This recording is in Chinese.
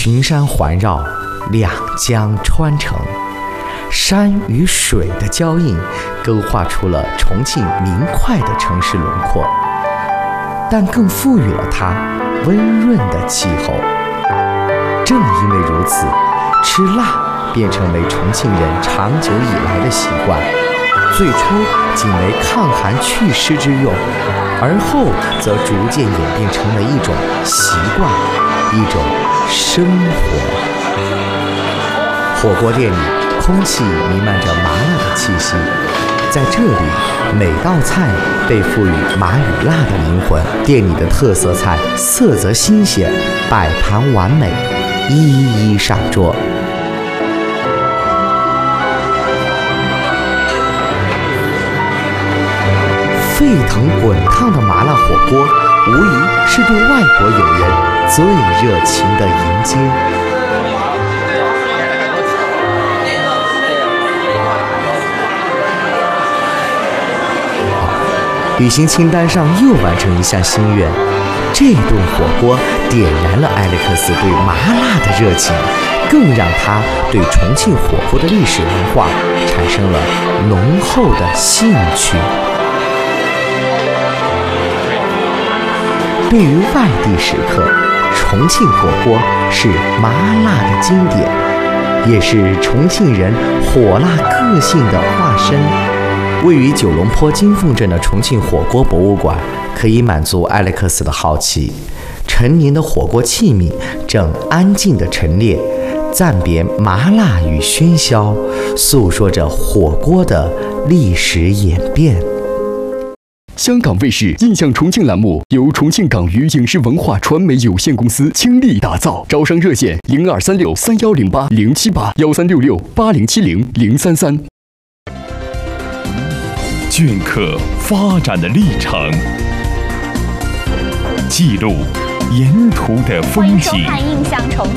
群山环绕，两江穿城，山与水的交映，勾画出了重庆明快的城市轮廓，但更赋予了它温润的气候。正因为如此，吃辣便成为重庆人长久以来的习惯。最初仅为抗寒祛湿之用，而后则逐渐演变成了一种习惯，一种生活。火锅店里，空气弥漫着麻辣的气息，在这里，每道菜被赋予麻与辣的灵魂。店里的特色菜色泽新鲜，摆盘完美，一一上桌。沸腾滚烫的麻辣火锅，无疑是对外国友人最热情的迎接。旅行清单上又完成一项心愿，这顿火锅点燃了艾利克斯对麻辣的热情，更让他对重庆火锅的历史文化产生了浓厚的兴趣。对于外地食客，重庆火锅是麻辣的经典，也是重庆人火辣个性的化身。位于九龙坡金凤镇的重庆火锅博物馆，可以满足艾利克斯的好奇。陈年的火锅器皿正安静地陈列，暂别麻辣与喧嚣，诉说着火锅的历史演变。 香港卫视印象重庆栏目由重庆港娱影视文化传媒有限公司倾力打造，招商热线02363108078070807033。 镌刻发展的历程，记录沿途的风景。 欢迎收看《印象重庆》。